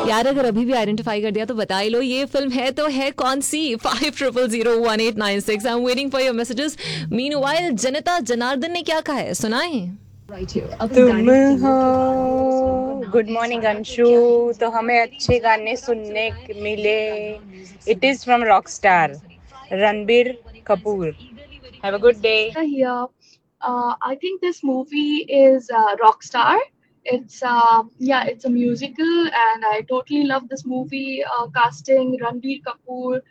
यार अगर अभी भी आइडेंटिफाई कर दिया तो बता ही लो ये फिल्म है तो है कौन सी. 50001896. I am waiting for your messages. Meanwhile जनता जनार्दन ने क्या कहा है सुनाएं. तुम हो. Good morning Anshu. तो हमें अच्छे गाने सुनने मिले. It is from Rockstar Ranbir Kapoor. Have a good day. Here. I think this movie is Rockstar. It's a musical, and I totally love this movie. Casting Ranbir Kapoor.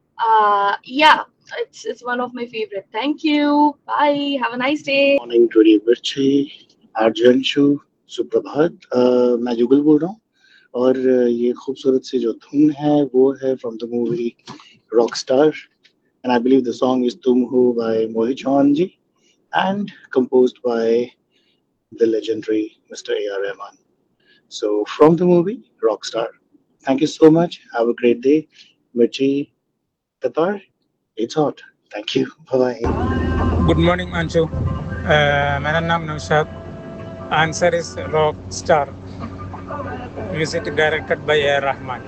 It's one of my favorite. Thank you. Bye. Have a nice day. Morning to मिर्ची आर्जनशु सुप्रभात. मैं जुगल बोल रहा हूँ और ये खूबसूरत सी जो धुन है वो है from the movie Rockstar and I believe the song is तुम हो bye Mohit Chauhan ji and composed by the legendary Mr. A.R. Rahman. So from the movie Rockstar. Thank you so much. Have a great day. Mirchi, Qatar, it's hot. Thank you. Bye-bye. Good morning Anshu. मेरा नाम Naushad. Answer is rock star. Music directed by A Rahman.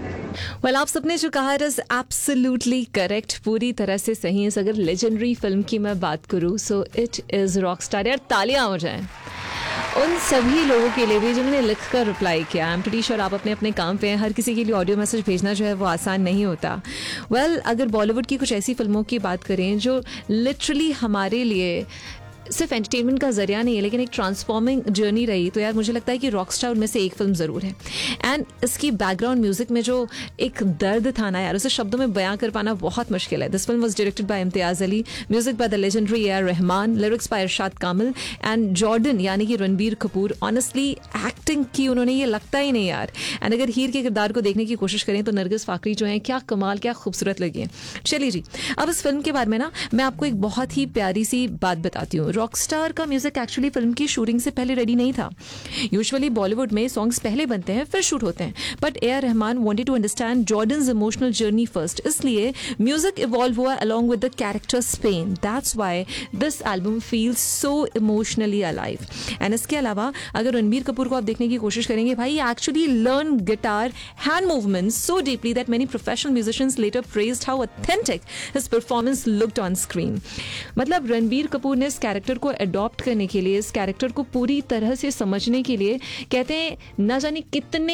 Well आप सबने जो कहा it is absolutely correct, पूरी तरह से सही है. अगर लेजेंडरी फिल्म की मैं बात करूँ सो इट इज़ रॉकस्टार. यार तालियां हो जाएं उन सभी लोगों के लिए भी जिन्होंने लिख कर रिप्लाई किया. आई एम प्रीटी श्योर आप अपने अपने काम पे हैं. हर किसी के लिए ऑडियो मैसेज भेजना जो है वो आसान नहीं होता. वेल अगर बॉलीवुड की कुछ ऐसी फिल्मों की बात करें जो लिटरली हमारे लिए सिर्फ एंटरटेनमेंट का जरिया नहीं है लेकिन एक ट्रांसफॉर्मिंग जर्नी रही, तो यार मुझे लगता है कि रॉकस्टार उनमें से एक फिल्म ज़रूर है. एंड इसकी बैकग्राउंड म्यूजिक में जो एक दर्द था ना यार, उसे शब्दों में बयां कर पाना बहुत मुश्किल है. This film was directed by Imtiaz Ali, music by the legendary A R Rahman, lyrics by Irshad Kamil and Jordan यानी कि रणबीर कपूर. ऑनेस्टली एक्टिंग की उन्होंने, ये लगता ही नहीं यार. एंड अगर हीर के किरदार को देखने की कोशिश करें तो नरगिस फाकरी जो है क्या कमाल, क्या खूबसूरत लगी है. चलिए जी, अब इस फिल्म के बारे में ना मैं आपको एक बहुत ही प्यारी सी बात बताती हूँ. रॉकस्टार का म्यूजिक एक्चुअली फिल्म की शूटिंग से पहले रेडी नहीं था. यूजुअली बॉलीवुड में सॉन्ग्स पहले बनते हैं फिर शूट होते हैं, but A R Rahman wanted to understand Jordans emotional journey first, इसलिए म्यूजिक इवॉल्व हुआ along with the characters pen. That's why this album feels so emotionally alive. And इसके अलावा अगर रणबीर कपूर को आप देखने की कोशिश करेंगे, भाई actually learn guitar hand movements so deeply that many professional musicians letter praised how authentic his performance looked on screen. मतलब रणबीर कपूर ने इस कैरेक्टर को अडॉप्ट करने के लिए, इस कैरेक्टर को पूरी तरह से समझने के लिए कहते हैं ना जाने कितने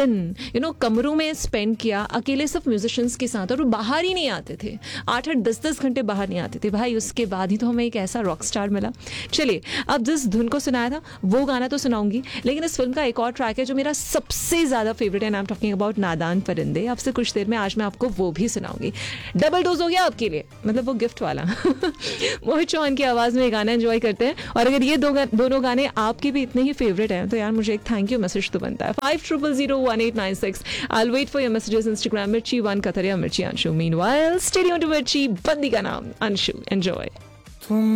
दिन कमरों में स्पेंड किया अकेले सिर्फ म्यूजिशियंस के साथ, और वो बाहर ही नहीं आते थे. 8-8 10-10 घंटे बाहर नहीं आते थे भाई. उसके बाद ही तो हमें एक ऐसा रॉक स्टार मिला. चलिए अब जिस धुन को सुनाया था वो गाना तो सुनाऊंगी, लेकिन इस फिल्म का एक और ट्रैक है जो मेरा सबसे ज्यादा फेवरेट है. आई एम टॉकिंग अबाउट नादान परिंदे. आपसे कुछ देर में आज मैं आपको वो भी सुनाऊंगी. डबल डोज हो गया आपके लिए, मतलब वो गिफ्ट वाला. मोहित चौहान की आवाज में गाना एंजॉय करते हैं. और अगर ये दोनों गाने आपके भी इतने ही फेवरेट हैं तो यार मुझे एक थैंक यू मैसेज तो बनता है. 50001896. I'll wait for your messages. Instagram मिर्ची 1 Qatar या मिर्ची Anshu. Meanwhile, stay tuned to मिर्ची, बंदी का नाम अंशु. Enjoy.